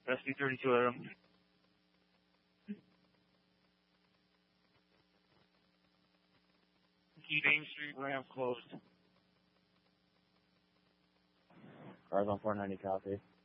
SB32 Adam. Keep Ames Street ramp closed. Cars on 490 copy.